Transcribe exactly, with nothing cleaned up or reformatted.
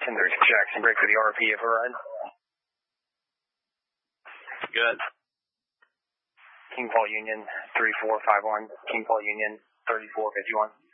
ten thirty Jackson, break for the R P override. Good. King Paul Union, three four five one, King Paul Union, thirty-four fifty-one.